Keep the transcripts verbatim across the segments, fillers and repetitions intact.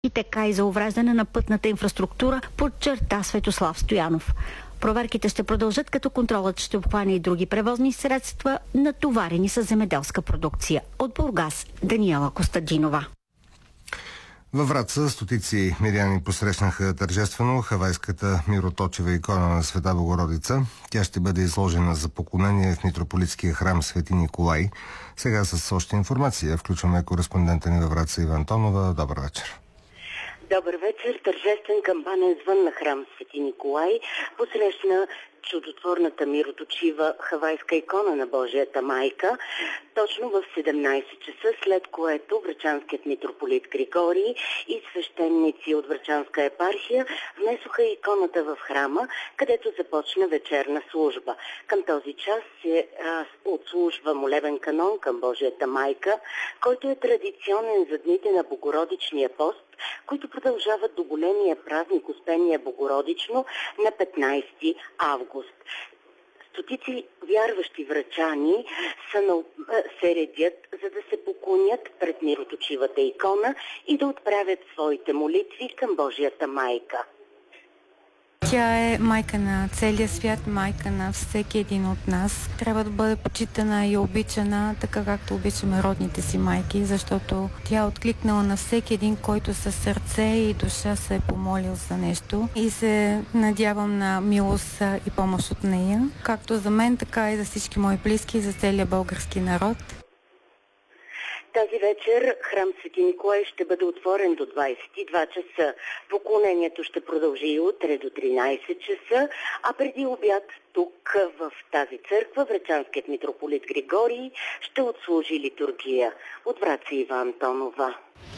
и така и за увреждане на пътната инфраструктура, подчерта Светослав Стоянов. Проверките ще продължат, като контролът ще обхване и други превозни средства, натоварени с земеделска продукция. От Бургас, Даниела Костадинова. Във Враца стотици миряни посрещнаха тържествено хавайската мироточева икона на Света Богородица. Тя ще бъде изложена за поклонение в митрополитския храм Свети Николай. Сега с още информация включваме кореспондента ни във Враца Ива Антонова. Добър вечер. Добър вечер. Тържествен камбанен звън на храм Свети Николай посрещна чудотворната мироточива хавайска икона на Божията майка точно в седемнайсет часа, след което врачанският митрополит Григорий и свещеници от Врачанска епархия внесоха иконата в храма, където започна вечерна служба. Към този час се а, отслужва молебен канон към Божията майка, който е традиционен за дните на Богородичния пост, които продължават до големия празник Успение Богородично на петнайсети август. Стотици вярващи врачани са на, се редят, за да се поклонят пред мироточивата икона и да отправят своите молитви към Божията майка. Тя е майка на целия свят, майка на всеки един от нас. Трябва да бъде почитана и обичана, така както обичаме родните си майки, защото тя е откликнала на всеки един, който със сърце и душа се е помолил за нещо. И се надявам на милост и помощ от нея, както за мен, така и за всички мои близки и за целия български народ. Тази вечер храм Свети Николай ще бъде отворен до двайсет и два часа. Поклонението ще продължи и утре до тринайсет часа, а преди обяд тук в тази църква врачанският митрополит Григорий ще отслужи литургия. От Враца Ива Антонова.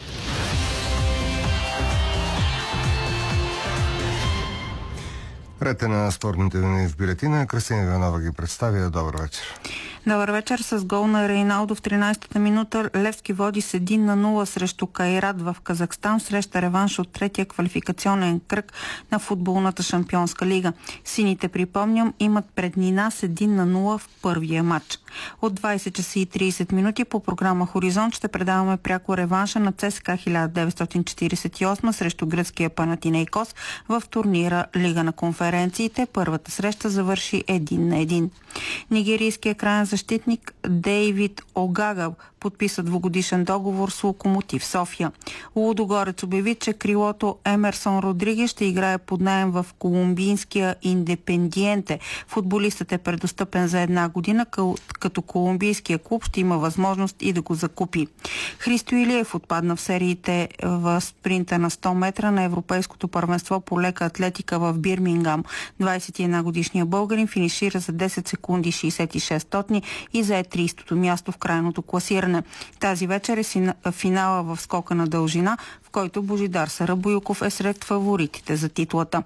Рете на спортните новини в бюлетина. Красина Иванова ги представя. Добър вечер. Добър вечер. С гол на Рейналдо в тринайсетата минута Левски води с един на нула срещу Кайрат в Казахстан. Среща реванш от третия квалификационен кръг на футболната шампионска лига. Сините, припомням, имат преднина с един на нула в първия матч. От двайсет часа и трийсет минути по програма Хоризонт ще предаваме пряко реванша на ЦСКА хиляда деветстотин четирийсет и осма срещу гръцкия Панатинейкос в турнира Лига на конференциите. Първата среща завърши един на един. Нигерийският краен защитник Дейвид Огага подписа двугодишен договор с Локомотив София. Лудогорец обяви, че крилото Емерсон Родригес ще играе под наем в колумбийския Индепендиенте. Футболистът е предостъпен за една година, като колумбийския клуб ще има възможност и да го закупи. Христо Илиев отпадна в сериите в спринта на сто метра на Европейското първенство по лека атлетика в Бирмингам. двайсет и една годишният българин финишира за десет секунди шейсет и шест стотни и зае трийсетото място в крайното класиране. Тази вечер е финала в скока на дължина, в който Божидар Сарабоюков е сред фаворитите за титлата.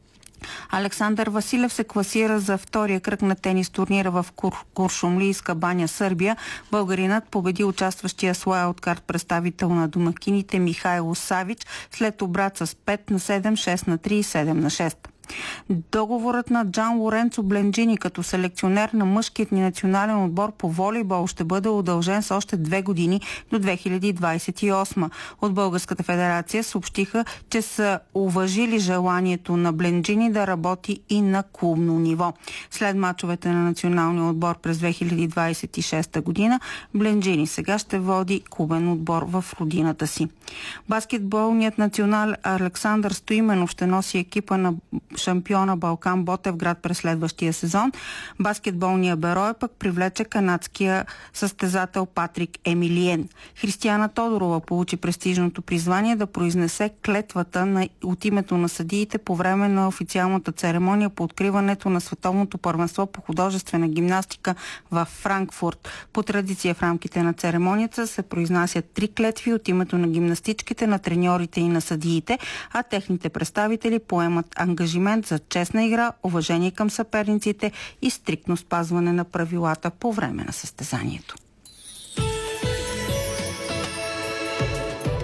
Александър Василев се класира за втория кръг на тенис турнира в Кур- Куршумлийска баня, Сърбия. Българинът победи участващия с уайлдкарт представител на домакините Михайло Савич след обрат с пет на седем, шест на три и седем на шест. Договорът на Джан Лоренцо Бленджини като селекционер на мъжкият ни национален отбор по волейбол ще бъде удължен с още две години до две хиляди двайсет и осма. От Българската федерация съобщиха, че са уважили желанието на Бленджини да работи и на клубно ниво. След мачовете на националния отбор през две хиляди двайсет и шеста година, Бленджини сега ще води клубен отбор в родината си. Баскетболният национал Александър Стоименов ще носи екипа на шампиона Балкан Ботевград през следващия сезон. Баскетболният Берой пък привлече канадския състезател Патрик Емилиен. Християна Тодорова получи престижното призвание да произнесе клетвата на, от името на съдиите по време на официалната церемония по откриването на Световното първенство по художествена гимнастика в Франкфурт. По традиция в рамките на церемонията се произнасят три клетви от името на гимнастичките, на треньорите и на съдиите, а техните представители поемат ангажимент за честна игра, уважение към съперниците и стриктно спазване на правилата по време на състезанието.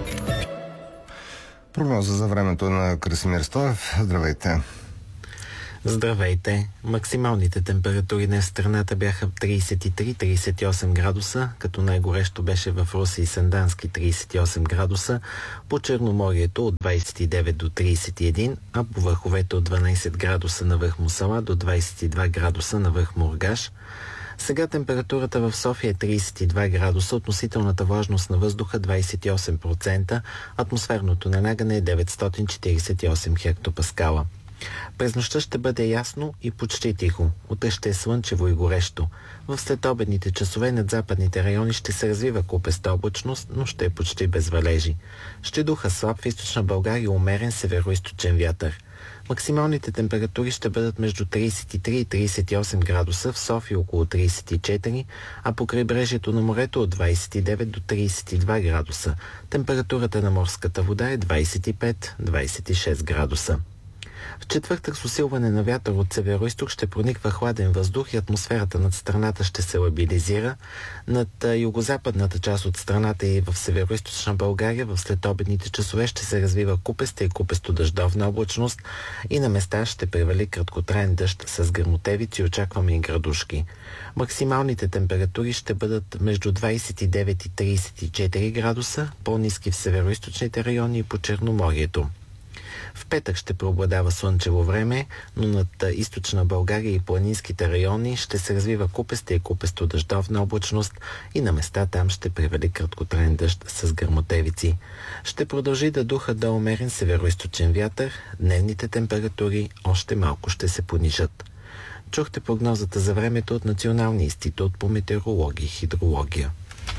Прогноза за времето на Красимир Стоев. Здравейте! Здравейте! Максималните температури днес в страната бяха трийсет и три до трийсет и осем градуса, като най-горещо беше в Русе и Сандански трийсет и осем градуса, по Черноморието от двайсет и девет до трийсет и един, а по върховете от дванайсет градуса на връх Мусала до двайсет и два градуса на връх Мургаш. Сега температурата в София е трийсет и два градуса, относителната влажност на въздуха двайсет и осем процента, атмосферното налягане е деветстотин четирийсет и осем хектопаскала. През нощта ще бъде ясно и почти тихо. Утре ще е слънчево и горещо. В следобедните часове над западните райони ще се развива купеста облачност, но ще е почти без валежи. Ще духа слаб в източна България умерен североизточен вятър. Максималните температури ще бъдат между трийсет и три и трийсет и осем градуса, в София около трийсет и четири, а по крайбрежието на морето от двайсет и девет до трийсет и два градуса. Температурата на морската вода е двайсет и пет до двайсет и шест градуса. В четвъртък с усилване на вятър от североизток ще прониква хладен въздух и атмосферата над страната ще се лабилизира. Над югозападната част от страната и в североизточна България в следобедните часове ще се развива купеста и купесто-дъждовна облачност и на места ще превали краткотраен дъжд с гръмотевици и очакваме и градушки. Максималните температури ще бъдат между двайсет и девет и трийсет и четири градуса, по-ниски в североизточните райони и по Черноморието. В петък ще преобладава слънчево време, но над източна България и планинските райони ще се развива купеста и купесто-дъждовна облачност и на места там ще превали краткотраен дъжд с гръмотевици. Ще продължи да духа да умерен североизточен вятър, дневните температури още малко ще се понижат. Чухте прогнозата за времето от Националния институт по метеорология и хидрология.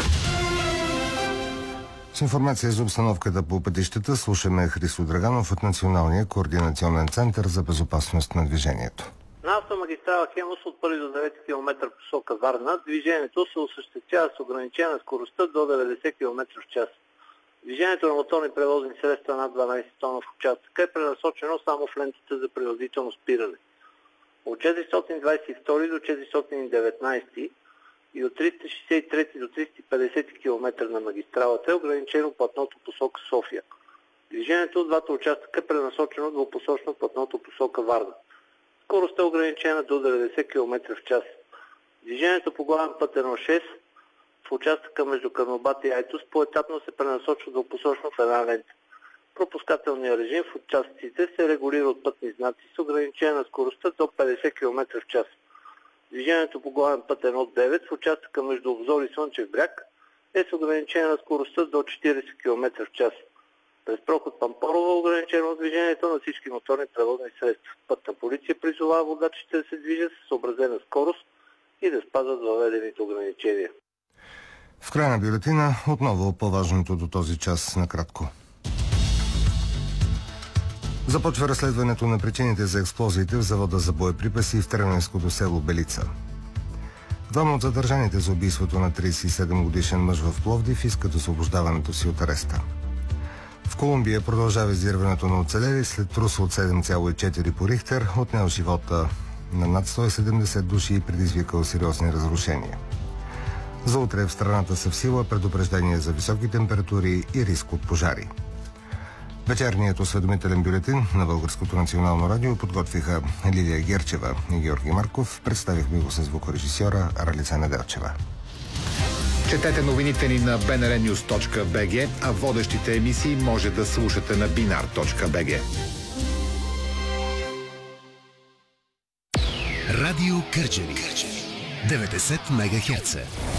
С информация за обстановката по пътищата слушаме Христо Драганов от Националния координационен център за безопасност на движението. На автомагистрала Хемус от първи до девети километра посока Варна движението се осъществява с ограничена скоростта до деветдесет километра в час. Движението на моторни превозни средства над дванайсет тона в участъка е пренасочено само в лентата за принудително спиране. От четиристотин двайсет и втори до четиристотин и деветнайсети и от триста шейсет и трети до триста и петдесети километра на магистралата е ограничено платното посока София. Движението от двата участъка е пренасочено двупосочно платното посока Варна. Скоростта е ограничена до деветдесет километра в час. Движението по главен път едно шест в участъка между Карнобат и Айтос поетапно се пренасочва двупосочно в една лента. Пропускателният режим в участъците се регулира от пътни знаци с ограничена скоростта до петдесет километра в час. Движението по главен път едно девет в участъка между Обзор и Слънчев бряг е с ограничена скоростта до четирийсет километра в час. През проход Пампорово е ограничено движението на всички моторни превозни средства. Пътна полиция призовава водачите да се движат с съобразена скорост и да спазват въведените ограничения. В края на бюлетина отново по-важното до този час накратко. Започва разследването на причините за експлозиите в завода за боеприпаси в Трененското село Белица. Двама от задържаните за убийството на трийсет и седем годишен мъж в Пловдив искат освобождаването си от ареста. В Колумбия продължава издирването на оцелели след трус от седем цяло и четири по Рихтер, отнел живота на над сто и седемдесет души и предизвикал сериозни разрушения. За утре в страната са в сила предупреждения за високи температури и риск от пожари. Вечерният осведомителен бюлетин на Българското национално радио подготвиха Лилия Герчева и Георги Марков. Представихме го с звукорежисьора Ралица Неделчева. Четете новините ни на би ен ар нюз точка би джи, а водещите емисии може да слушате на бинар точка би джи. Радио Кърджали. деветдесет мегахерца.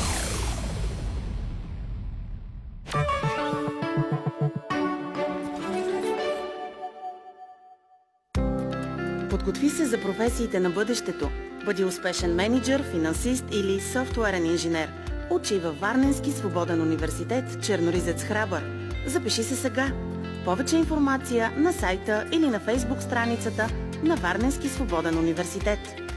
Подготви се за професиите на бъдещето. Бъди успешен мениджър, финансист или софтуерен инженер. Учи във Варненски свободен университет Черноризец Храбър. Запиши се сега. Повече информация на сайта или на фейсбук страницата на Варненски свободен университет.